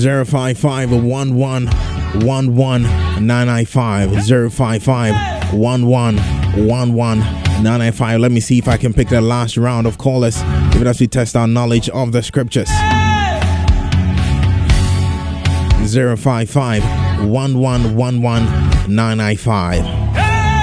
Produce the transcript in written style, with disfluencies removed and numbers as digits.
055 11 11 995 055 11 11 995. Let me see if I can pick the last round of callers, even as we test our knowledge of the scriptures. 055 11 11 995.